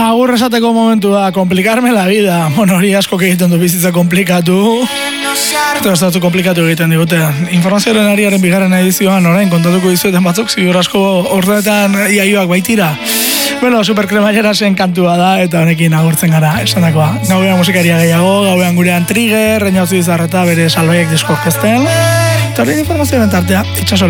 Agur esateko momentu da, komplikarme la vida. Bueno, hori asko egiten du bizitza komplikatu. Eta ez datu komplikatu egiten digute. Informazioaren ariaren bigarren edizioan, orain, kontatuko dizueten batzuk, ziur asko ordenetan iaioak baitira. Bueno, superkremailera zen kantua da, eta honekin agurtzen gara, esan dakoa. Gauean musikaria gehiago, gauean gurean Trigger, Reñauzi Bizarreta bere salbaiek disko orkesten. Eta horrein informazioaren tartea, itxaso